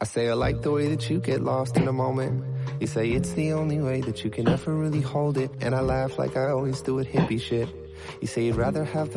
I say I like the way that you get lost in a moment. You say it's the only way that you can ever really hold it. And I laugh like I always do with hippie shit. You say you'd rather have the